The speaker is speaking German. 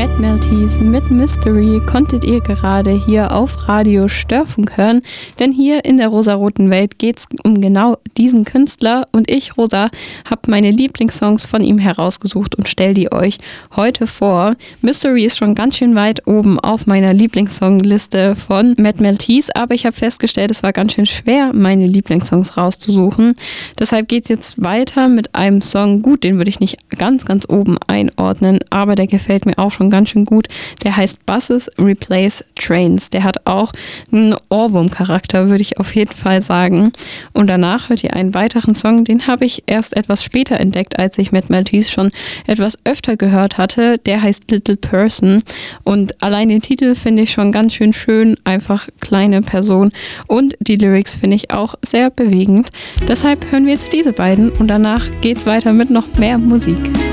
Matt Maltese mit Mystery konntet ihr gerade hier auf Radio Störfunk hören, denn hier in der rosaroten Welt geht es um genau diesen Künstler und ich, Rosa, habe meine Lieblingssongs von ihm herausgesucht und stelle die euch heute vor. Mystery ist schon ganz schön weit oben auf meiner Lieblingssongliste von Matt Maltese, aber ich habe festgestellt, es war ganz schön schwer, meine Lieblingssongs rauszusuchen. Deshalb geht es jetzt weiter mit einem Song, gut, den würde ich nicht ganz oben einordnen, aber der gefällt mir auch schon ganz schön gut. Der heißt Buses Replace Trains. Der hat auch einen Ohrwurm-Charakter, würde ich auf jeden Fall sagen. Und danach hört ihr einen weiteren Song, den habe ich erst etwas später entdeckt, als ich Matt Maltese schon etwas öfter gehört hatte. Der heißt Little Person und allein den Titel finde ich schon ganz schön, einfach kleine Person, und die Lyrics finde ich auch sehr bewegend. Deshalb hören wir jetzt diese beiden und danach geht's weiter mit noch mehr Musik.